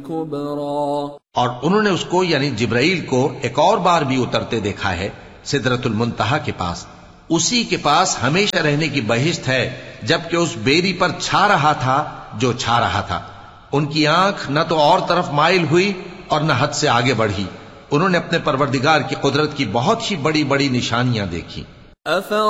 और उन्होंने उसको यानी जिब्राइल को एक और बार भी उतरते देखा है सिदरतुल मुंतहा के पास। उसी के पास हमेशा रहने की बहिश्त है, जबकि उस बेरी पर छा रहा था जो छा रहा था। उनकी आंख न तो और तरफ माइल हुई और न हद से आगे बढ़ी। उन्होंने अपने परवरदिगार की कुदरत की बहुत ही बड़ी बड़ी निशानियां देखी।